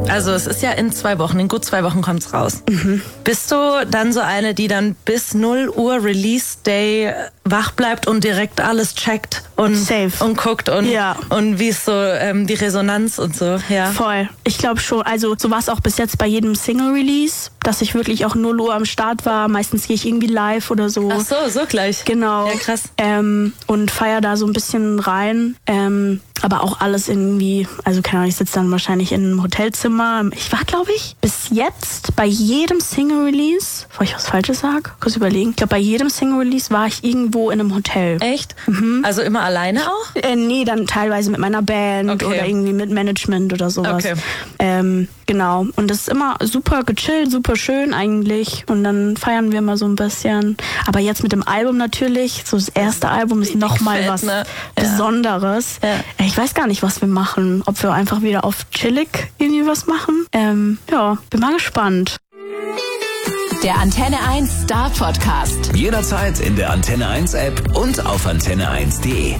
Also es ist ja in 2 Wochen, in gut 2 Wochen kommt's raus. Bist du dann so eine, die dann bis 0 Uhr Release Day wach bleibt und direkt alles checkt und guckt und wie ist so die Resonanz und so? Ja. Voll. Ich glaube schon. Also so war es auch bis jetzt bei jedem Single-Release, dass ich wirklich auch 0 Uhr am Start war. Meistens gehe ich irgendwie live oder so. Ach so gleich. Genau. Ja, krass. Und feier da so ein bisschen rein. Aber auch alles irgendwie, also keine Ahnung, ich sitze dann wahrscheinlich in einem Hotelzimmer. Ich war, glaube ich, bis jetzt bei jedem Single-Release, bevor ich was Falsches sage, kurz überlegen. Ich glaube, bei jedem Single-Release war ich irgendwo in einem Hotel. Echt? Also immer alleine auch? Nee, dann teilweise mit meiner Band oder irgendwie mit Management oder sowas. Okay. Genau. Und das ist immer super gechillt, super schön eigentlich. Und dann feiern wir immer so ein bisschen. Aber jetzt mit dem Album natürlich, so das erste Album ist nochmal was Besonderes. Ja. Ich weiß gar nicht, was wir machen. Ob wir einfach wieder auf chillig irgendwie was machen. Bin mal gespannt. Der Antenne 1 Star Podcast. Jederzeit in der Antenne 1 App und auf antenne1.de.